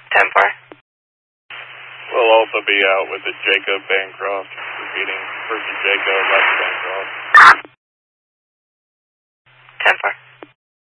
10-4. We'll also be out with the Jacob Bancroft, repeating versus Jacob, left Bancroft.